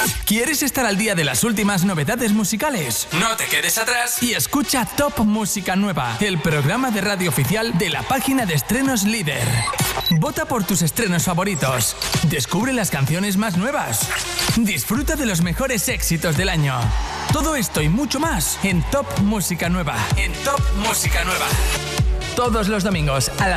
¿Quieres estar al día de las últimas novedades musicales? No te quedes atrás y escucha Top Música Nueva, el programa de radio oficial de la página de estrenos líder. Vota por tus estrenos favoritos. Descubre las canciones más nuevas. Disfruta de los mejores éxitos del año. Todo esto y mucho más en Top Música Nueva. En Top Música Nueva. Todos los domingos a las